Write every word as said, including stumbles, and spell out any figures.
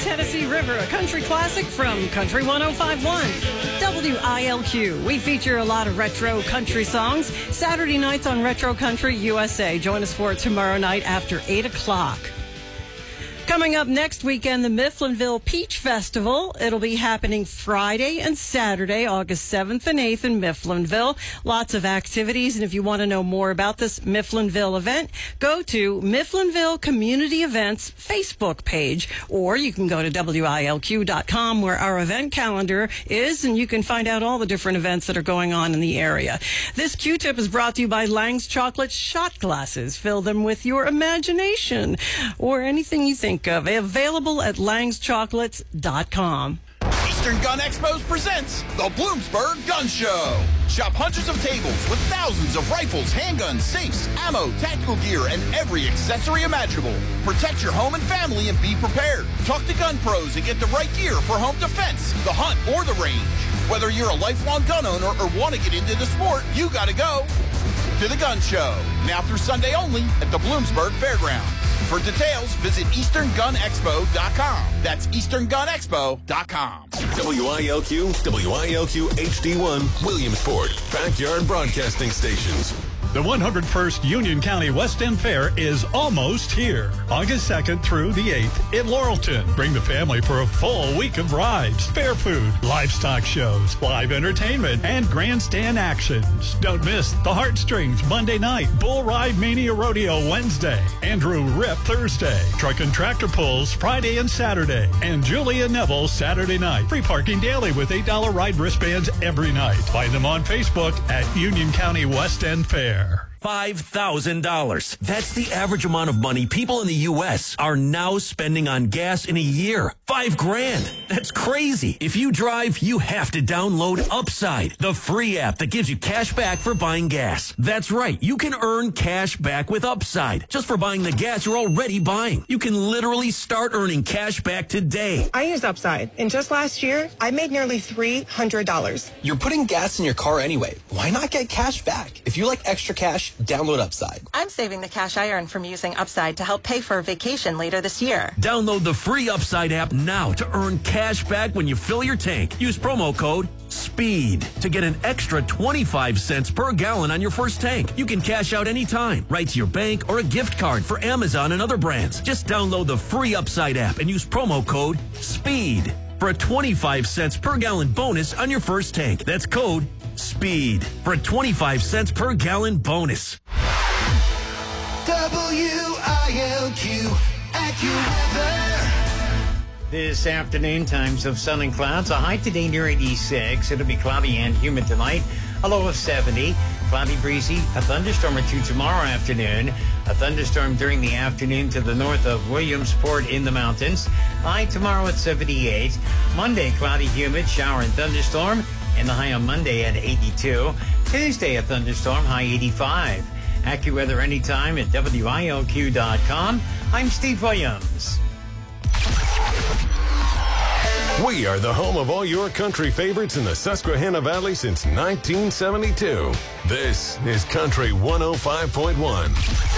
Tennessee River, a country classic from Country one oh five point one. W I L Q. We feature a lot of retro country songs Saturday nights on Retro Country U S A. Join us for it tomorrow night after eight o'clock. Coming up next weekend, the Mifflinville Peach Festival. It'll be happening Friday and Saturday, August seventh and eighth in Mifflinville. Lots of activities, and if you want to know more about this Mifflinville event, go to Mifflinville Community Events Facebook page, or you can go to W I L Q dot com where our event calendar is, and you can find out all the different events that are going on in the area. This Q-tip is brought to you by Lang's Chocolate Shot Glasses. Fill them with your imagination or anything you think of. Available at langs chocolates dot com. Eastern Gun Expos presents the Bloomsburg Gun Show. Shop hundreds of tables with thousands of rifles, handguns, safes, ammo, tactical gear, and every accessory imaginable. Protect your home and family and be prepared. Talk to gun pros and get the right gear for home defense, the hunt, or the range. Whether you're a lifelong gun owner or want to get into the sport, you gotta go to the Gun Show. Now through Sunday only at the Bloomsburg Fairgrounds. For details, visit eastern gun expo dot com. That's eastern gun expo dot com. W I L Q, W I L Q H D one, Williamsport, Backyard Broadcasting Stations. The one hundred first Union County West End Fair is almost here. August second through the eighth in Laurelton. Bring the family for a full week of rides, fair food, livestock shows, live entertainment, and grandstand actions. Don't miss the Heartstrings Monday night, Bull Ride Mania Rodeo Wednesday, Andrew Rip Thursday, Truck and Tractor Pulls Friday and Saturday, and Julia Neville Saturday night. Free parking daily with eight dollar ride wristbands every night. Find them on Facebook at Union County West End Fair. five thousand dollars. That's the average amount of money people in the U S are now spending on gas in a year. Five grand. That's crazy. If you drive, you have to download Upside, the free app that gives you cash back for buying gas. That's right. You can earn cash back with Upside just for buying the gas you're already buying. You can literally start earning cash back today. I use Upside, and just last year, I made nearly three hundred dollars. You're putting gas in your car anyway. Why not get cash back? If you like extra cash, download Upside. I'm saving the cash I earn from using Upside to help pay for a vacation later this year. Download the free Upside app now to earn cash back when you fill your tank. Use promo code SPEED to get an extra twenty-five cents per gallon on your first tank. You can cash out anytime, right to your bank or a gift card for Amazon and other brands. Just download the free Upside app and use promo code SPEED for a twenty-five cents per gallon bonus on your first tank. That's code SPEED for a twenty-five cents per gallon bonus. W I L Q AccuWeather. This afternoon, times of sun and clouds. A high today near eighty-six. It'll be cloudy and humid tonight. A low of seventy. Cloudy, breezy. A thunderstorm or two tomorrow afternoon. A thunderstorm during the afternoon to the north of Williamsport in the mountains. High tomorrow at seventy-eight. Monday, cloudy, humid, shower and thunderstorm. And the high on Monday at eighty-two. Tuesday, a thunderstorm, high eighty-five. AccuWeather anytime at W I L Q dot com. I'm Steve Williams. We are the home of all your country favorites in the Susquehanna Valley since nineteen seventy-two. This is Country one oh five point one.